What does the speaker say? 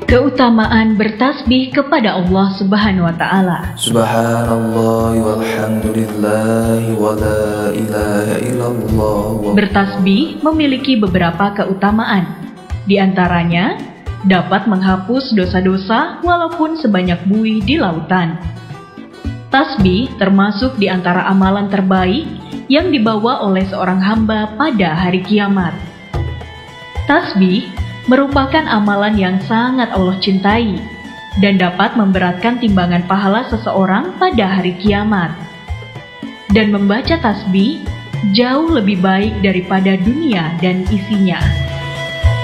Keutamaan bertasbih kepada Allah Subhanahu wa Ta'ala. Subhanallah walhamdulillah wa la ilaha illallah. Bertasbih memiliki beberapa keutamaan. Di antaranya, dapat menghapus dosa-dosa walaupun sebanyak buih di lautan. Tasbih termasuk di antara amalan terbaik yang dibawa oleh seorang hamba pada hari kiamat. Tasbih merupakan amalan yang sangat Allah cintai dan dapat memberatkan timbangan pahala seseorang pada hari kiamat. Dan membaca tasbih jauh lebih baik daripada dunia dan isinya.